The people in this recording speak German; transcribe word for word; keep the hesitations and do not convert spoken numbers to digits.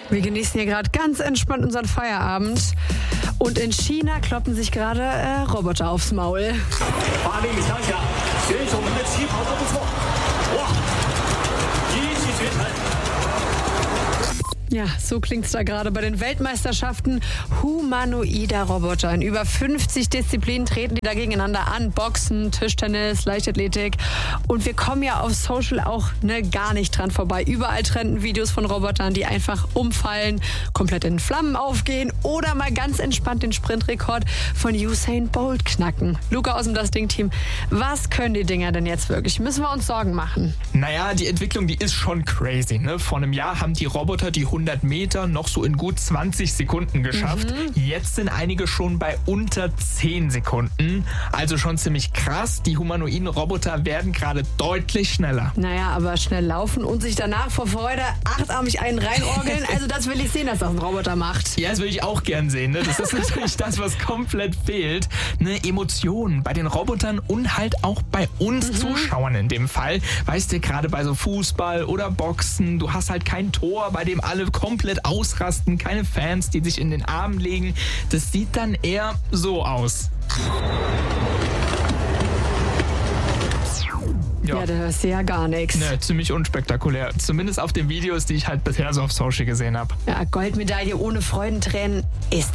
Wir genießen hier gerade ganz entspannt unseren Feierabend. Und in China kloppen sich gerade äh, Roboter aufs Maul. Ja, so klingt's da gerade bei den Weltmeisterschaften humanoider Roboter. In über fünfzig Disziplinen treten die da gegeneinander an. Boxen, Tischtennis, Leichtathletik. Und wir kommen ja auf Social auch ne, gar nicht dran vorbei. Überall trenden Videos von Robotern, die einfach umfallen, komplett in Flammen aufgehen oder mal ganz entspannt den Sprintrekord von Usain Bolt knacken. Luca aus dem Das Ding-Team, was können die Dinger denn jetzt wirklich? Müssen wir uns Sorgen machen? Naja, die Entwicklung, die ist schon crazy. Ne? Vor einem Jahr haben die Roboter die hundert Meter noch so in gut zwanzig Sekunden geschafft. Mhm. Jetzt sind einige schon bei unter zehn Sekunden. Also schon ziemlich krass. Die humanoiden Roboter werden gerade deutlich schneller. Naja, aber schnell laufen und sich danach vor Freude achtarmig einen reinorgeln. Also das will ich sehen, dass das ein Roboter macht. Ja, das will ich auch gern sehen. Ne? Das ist natürlich das, was komplett fehlt. Eine Emotion bei den Robotern und halt auch bei uns mhm. Zuschauern in dem Fall. Weißt du, gerade bei so Fußball oder Boxen, du hast halt kein Tor, bei dem alle komplett ausrasten, keine Fans, die sich in den Arm legen. Das sieht dann eher so aus. Ja, ja da hörst du ja gar nichts. Ne, ziemlich unspektakulär. Zumindest auf den Videos, die ich halt bisher so auf Social gesehen habe. Ja, Goldmedaille ohne Freudentränen